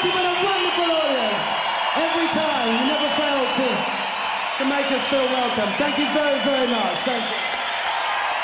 You've been a wonderful audience. Every time, you never fail to make us feel welcome. Thank you very, very much. Thank you.